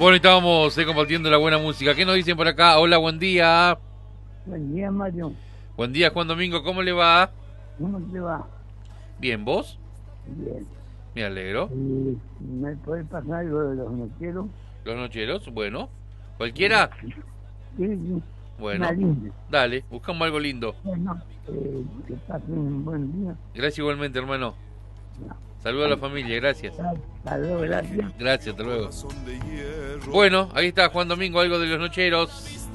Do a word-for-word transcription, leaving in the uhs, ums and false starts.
Bueno, estábamos eh, compartiendo la buena música. ¿Qué nos dicen por acá? Hola, buen día. Buen día, Mario. Buen día, Juan Domingo. ¿Cómo le va? ¿Cómo te va? Bien, ¿vos? Bien. Me alegro. Eh, ¿Me puede pasar algo de los nocheros? Los nocheros, bueno. ¿Cualquiera? Sí, sí. Bueno, Una linda. dale, buscamos algo lindo. Bueno, eh, que pasen un buen día. Gracias igualmente, hermano. No. Saludos a la familia, gracias. Hasta luego, gracias. Gracias, hasta luego. Bueno, ahí está Juan Domingo, algo de los nocheros.